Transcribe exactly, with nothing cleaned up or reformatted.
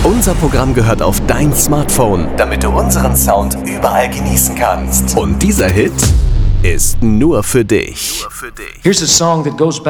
Unser Programm gehört auf dein Smartphone, damit du unseren Sound überall genießen kannst. Und dieser Hit ist nur für dich. Here's a song that goes back